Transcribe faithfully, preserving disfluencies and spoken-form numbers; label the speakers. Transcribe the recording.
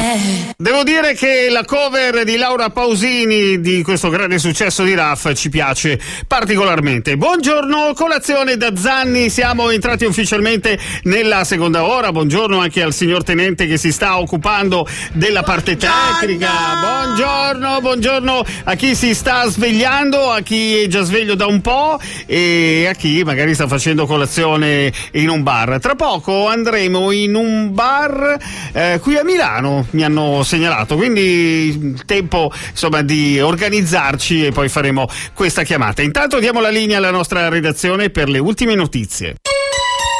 Speaker 1: Devo dire che la cover di Laura Pausini di questo grande successo di Raf ci piace particolarmente. Buongiorno, colazione da Zanni, siamo entrati ufficialmente nella seconda ora. Buongiorno anche al signor Tenente che si sta occupando della parte tecnica. Buongiorno, buongiorno a chi si sta svegliando, a chi è già sveglio da un po' e a chi magari sta facendo colazione in un bar. Tra poco andremo in un bar eh, qui a Milano, mi hanno segnalato, quindi tempo insomma di organizzarci e poi faremo questa chiamata. Intanto diamo la linea alla nostra redazione per le ultime notizie.